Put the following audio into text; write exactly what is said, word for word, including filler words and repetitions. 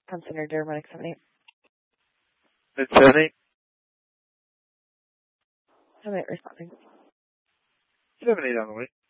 Center Dermonic seven eight. It's seven eight. seven eight responding. seven eight on the way.